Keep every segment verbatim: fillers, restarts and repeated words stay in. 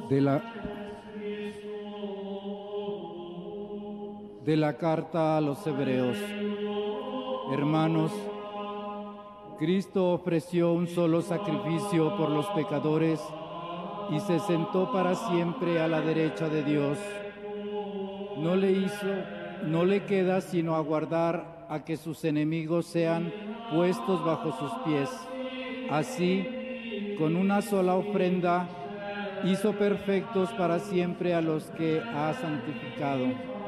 de la, de la carta a los Hebreos. Hermanos, Cristo ofreció un solo sacrificio por los pecadores y se sentó para siempre a la derecha de Dios. No le hizo, no le queda sino aguardar a que sus enemigos sean puestos bajo sus pies. Así, con una sola ofrenda, hizo perfectos para siempre a los que ha santificado.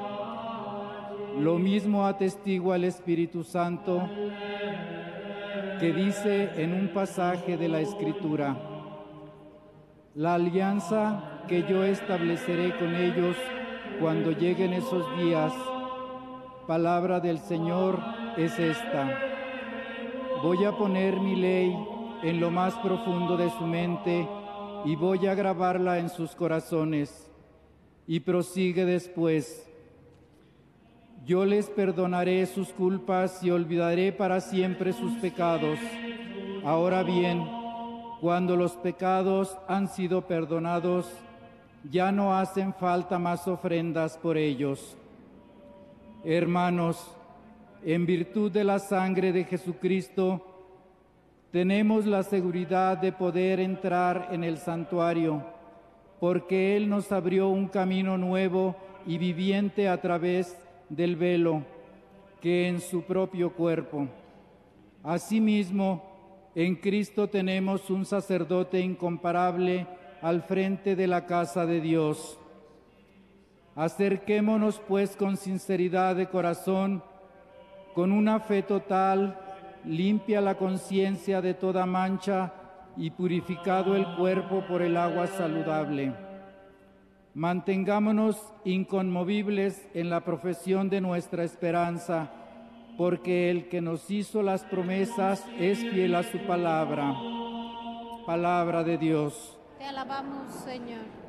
Lo mismo atestigua el Espíritu Santo, que dice en un pasaje de la Escritura: la alianza que yo estableceré con ellos cuando lleguen esos días, palabra del Señor es esta: voy a poner mi ley en lo más profundo de su mente y voy a grabarla en sus corazones. Y prosigue después: yo les perdonaré sus culpas y olvidaré para siempre sus pecados. Ahora bien, cuando los pecados han sido perdonados, ya no hacen falta más ofrendas por ellos. Hermanos, en virtud de la sangre de Jesucristo, tenemos la seguridad de poder entrar en el santuario, porque Él nos abrió un camino nuevo y viviente a través del velo que en su propio cuerpo. Asimismo, en Cristo tenemos un sacerdote incomparable al frente de la casa de Dios. Acerquémonos pues con sinceridad de corazón, con una fe total, limpia la conciencia de toda mancha y purificado el cuerpo por el agua saludable. Mantengámonos inconmovibles en la profesión de nuestra esperanza, porque el que nos hizo las promesas es fiel a su palabra. Palabra de Dios. Te alabamos, Señor.